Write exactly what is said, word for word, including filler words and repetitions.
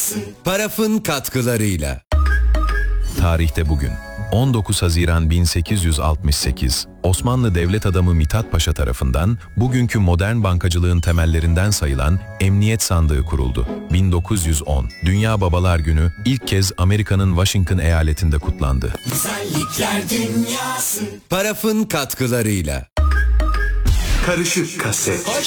Paraf'ın katkılarıyla. Tarihte bugün on dokuz Haziran bin sekiz yüz altmış sekiz, Osmanlı devlet adamı Mithat Paşa tarafından bugünkü modern bankacılığın temellerinden sayılan Emniyet Sandığı kuruldu. bin dokuz yüz on, Dünya Babalar Günü ilk kez Amerika'nın Washington eyaletinde kutlandı. Güzellikler dünyası. Paraf'ın katkılarıyla. Karışık kaset. Hoş